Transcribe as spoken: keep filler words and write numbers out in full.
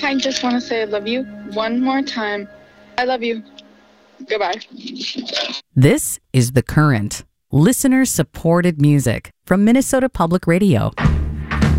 I just want to say I love you one more time. I love you. Goodbye. This is The Current, listener-supported music from Minnesota Public Radio.